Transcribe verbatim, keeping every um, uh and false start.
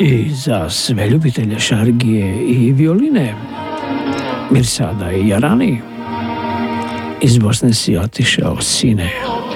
I za sve ljubitelje šargije i violine, Mirsada i Jarani, iz Bosne si otišao, sine.